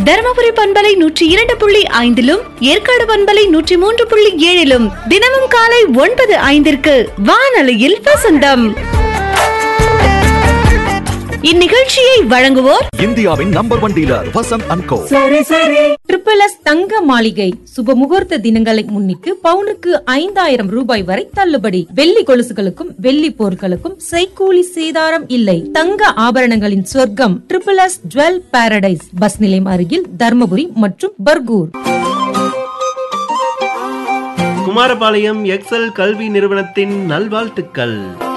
தர்மபுரி பண்பலை 102.5 ஏற்காடு பண்பலை 103.7 தினமும் காலை 9:05 வானொலியில் வசந்தம். இந்நிகழ்ச்சியை வழங்குவோர் இந்தியாவின் number 1 dealer Vasanth and go. SSS தங்க மாளிகை சுப முகூர்த்த தினங்களை முன்னிட்டு பவுனுக்கு 5000 ரூபாய் வரை தள்ளுபடி. வெள்ளி கொலுசுகளுக்கும் வெள்ளி பொருட்களுக்கும் செய்கூலி சேதாரம் இல்லை. தங்க ஆபரணங்களின் சொர்க்கம் SSS ஜுவல் பாரடைஸ். பஸ் நிலையம் அருகில் தர்மபுரி மற்றும் பர்கூர். குமாரபாளையம் எக்ஸல் கல்வி நிறுவனத்தின் நல்வாழ்த்துக்கள்.